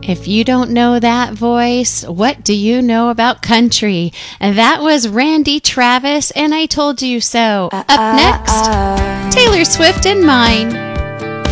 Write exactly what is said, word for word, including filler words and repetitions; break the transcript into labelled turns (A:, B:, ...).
A: If you don't know that voice, what do you know about country? And that was Randy Travis, and I Told You So. Up next, Taylor Swift and Mine.